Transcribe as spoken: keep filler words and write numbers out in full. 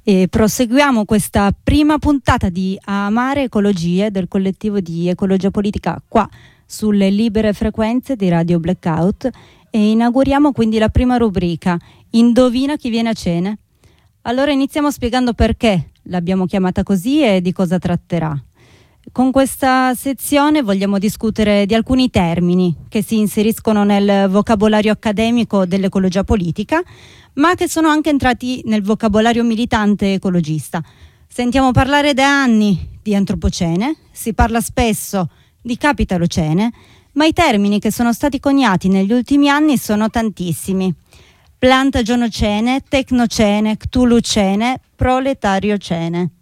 E proseguiamo questa prima puntata di Amare Ecologie del collettivo di Ecologia Politica qua sulle libere frequenze di Radio Blackout e inauguriamo quindi la prima rubrica, Indovina chi viene a cena. Allora iniziamo spiegando perché l'abbiamo chiamata così e di cosa tratterà. Con questa sezione vogliamo discutere di alcuni termini che si inseriscono nel vocabolario accademico dell'ecologia politica, ma che sono anche entrati nel vocabolario militante ecologista. Sentiamo parlare da anni di antropocene, si parla spesso di capitalocene, ma i termini che sono stati coniati negli ultimi anni sono tantissimi. Plantagionocene, tecnocene, ctulucene, proletariocene.